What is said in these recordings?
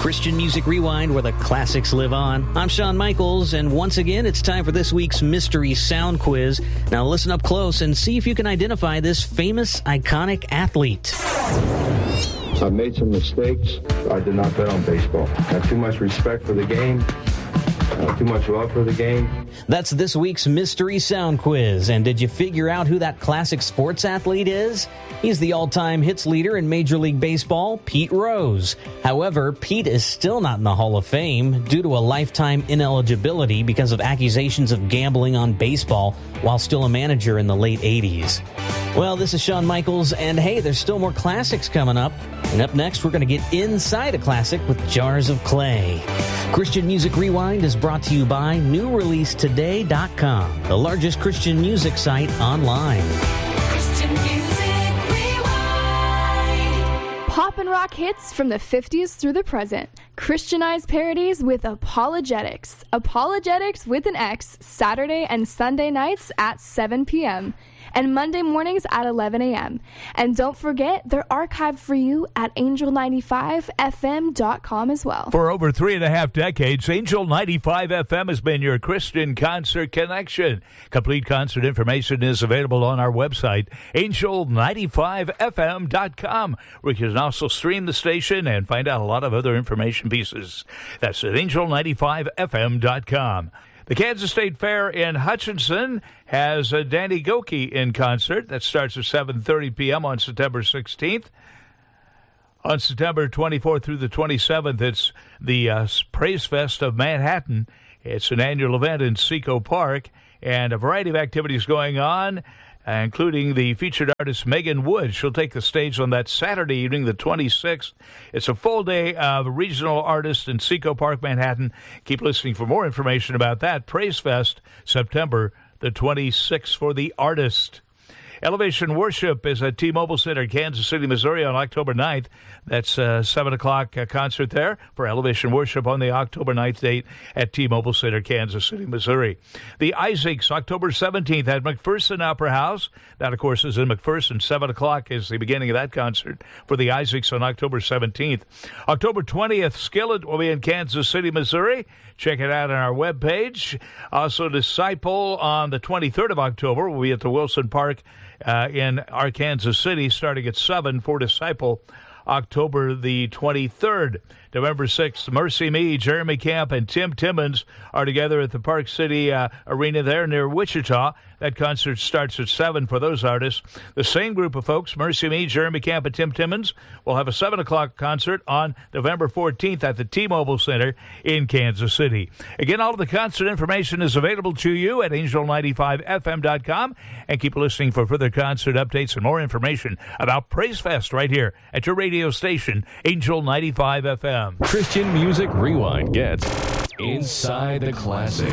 Christian Music Rewind, where the classics live on. I'm Shawn Michaels, and once again, it's time for this week's Mystery Sound Quiz. Now listen up close and see if you can identify this famous, iconic athlete. I've made some mistakes. I did not bet on baseball. I have too much respect for the game. Too much love for the game. That's this week's Mystery Sound Quiz. And did you figure out who that classic sports athlete is? He's the all-time hits leader in Major League Baseball, Pete Rose. However, Pete is still not in the Hall of Fame due to a lifetime ineligibility because of accusations of gambling on baseball while still a manager in the late 80s. Well, this is Shawn Michaels, and hey, there's still more classics coming up. And up next, we're going to get inside a classic with Jars of Clay. Christian Music Rewind is brought to you by NewReleaseToday.com, the largest Christian music site online. Christian Music Rewind. Pop and rock hits from the 50s through the present. Christianized parodies with Apologetics. Apologetics with an X, Saturday and Sunday nights at 7 p.m. and Monday mornings at 11 a.m. And don't forget, they're archived for you at Angel95FM.com as well. For over 3.5 decades, Angel 95 FM has been your Christian concert connection. Complete concert information is available on our website, Angel95FM.com, where you can also stream the station and find out a lot of other information pieces. That's at Angel95FM.com. The Kansas State Fair in Hutchinson has Danny Gokey in concert. That starts at 7:30 p.m. on September 16th. On September 24th through the 27th, it's the Praise Fest of Manhattan. It's an annual event in Seco Park, and a variety of activities going on, including the featured artist Megan Wood. She'll take the stage on that Saturday evening, the 26th. It's a full day of regional artists in Seco Park, Manhattan. Keep listening for more information about that. Praise Fest, September the 26th for the artist. Elevation Worship is at T-Mobile Center, Kansas City, Missouri on October 9th. That's a 7 o'clock concert there for Elevation Worship on the October 9th date at T-Mobile Center, Kansas City, Missouri. The Isaacs, October 17th at McPherson Opera House. That, of course, is in McPherson. 7 o'clock is the beginning of that concert for the Isaacs on October 17th. October 20th, Skillet will be in Kansas City, Missouri. Check it out on our webpage. Also, Disciple on the 23rd of October will be at the Wilson Park in Arkansas City, starting at 7 for Disciple, October the 23rd. November 6th, Mercy Me, Jeremy Camp, and Tim Timmons are together at the Park City Arena there near Wichita. That concert starts at 7 for those artists. The same group of folks, Mercy Me, Jeremy Camp, and Tim Timmons, will have a 7 o'clock concert on November 14th at the T-Mobile Center in Kansas City. Again, all of the concert information is available to you at Angel95FM.com. And keep listening for further concert updates and more information about Praise Fest right here at your radio station, Angel 95 FM. Christian Music Rewind gets inside the classics.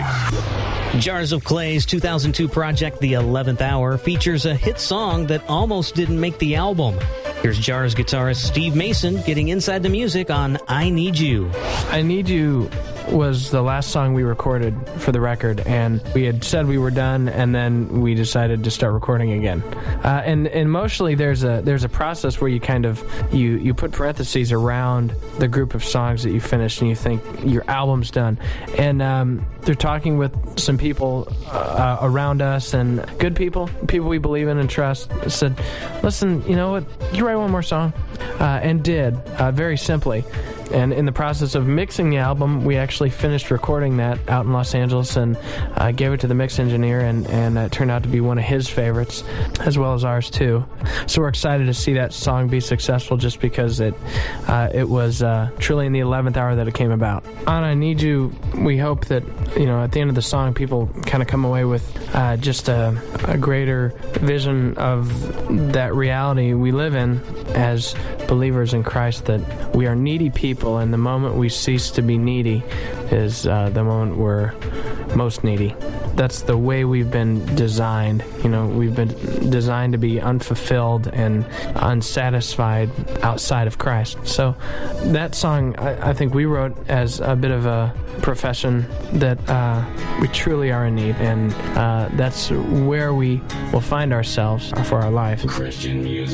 Jars of Clay's 2002 project, The 11th Hour, features a hit song that almost didn't make the album. Here's Jars guitarist Steve Mason getting inside the music on I Need You. I Need You was the last song we recorded for the record, and we had said we were done, and then we decided to start recording again. And emotionally, there's a process where you kind of you put parentheses around the group of songs that you finished, and you think your album's done. And they're talking with some people around us, and good people we believe in and trust, said, listen, you know what, you write one more song, and did, very simply. And in the process of mixing the album, we actually finished recording that out in Los Angeles and gave it to the mix engineer, and it turned out to be one of his favorites, as well as ours too. So we're excited to see that song be successful, just because it was truly in the 11th hour that it came about. On I Need You, we hope that, you know, at the end of the song, people kind of come away with just a greater vision of that reality we live in as believers in Christ, that we are needy people, and the moment we cease to be needy is the moment we're most needy. That's the way we've been designed. You know, we've been designed to be unfulfilled and unsatisfied outside of Christ. So that song, I think we wrote as a bit of a profession that we truly are in need, and that's where we will find ourselves for our life. Christian music.